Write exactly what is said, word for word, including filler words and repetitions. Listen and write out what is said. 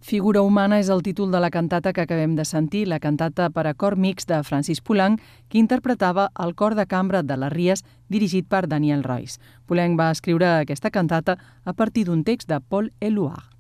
Figura humana és el títol de la cantata que acabem de sentir, la cantata per a cor mixt de Francis Poulenc, que interpretava el cor de cambra de les Ries, dirigit per Daniel Roys. Poulenc va escriure aquesta cantata a partir d'un text de Paul Éluard.